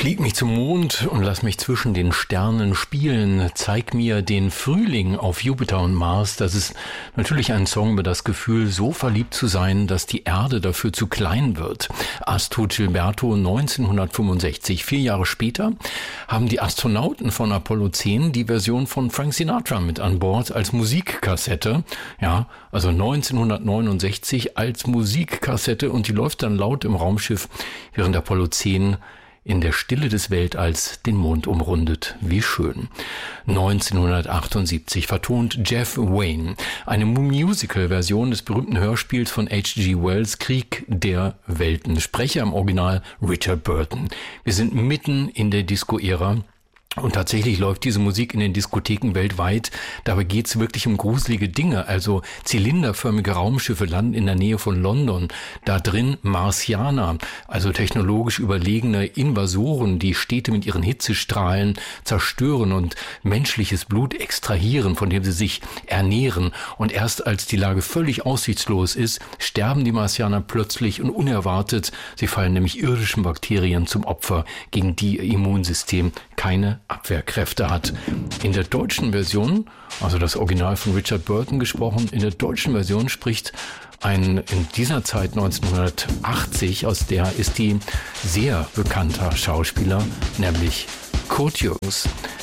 Flieg mich zum Mond und lass mich zwischen den Sternen spielen. Zeig mir den Frühling auf Jupiter und Mars. Das ist natürlich ein Song über das Gefühl, so verliebt zu sein, dass die Erde dafür zu klein wird. Astrud Gilberto 1965. 4 Jahre später haben die Astronauten von Apollo 10 die Version von Frank Sinatra mit an Bord als Musikkassette. Ja, also 1969 als Musikkassette, und die läuft dann laut im Raumschiff, während Apollo 10 in der Stille des Weltalls den Mond umrundet. Wie schön. 1978 vertont Jeff Wayne eine Musical-Version des berühmten Hörspiels von H.G. Wells Krieg der Welten. Sprecher im Original Richard Burton. Wir sind mitten in der Disco-Ära. Und tatsächlich läuft diese Musik in den Diskotheken weltweit. Dabei geht's wirklich um gruselige Dinge. Also zylinderförmige Raumschiffe landen in der Nähe von London. Da drin Martianer, also technologisch überlegene Invasoren, die Städte mit ihren Hitzestrahlen zerstören und menschliches Blut extrahieren, von dem sie sich ernähren. Und erst als die Lage völlig aussichtslos ist, sterben die Martianer plötzlich und unerwartet. Sie fallen nämlich irdischen Bakterien zum Opfer, gegen die ihr Immunsystem keine Abwehrkräfte hat. In der deutschen Version, also das Original von Richard Burton gesprochen, in der deutschen Version spricht ein in dieser Zeit 1980, aus der ist die sehr bekannter Schauspieler, nämlich Kurt Jürgens.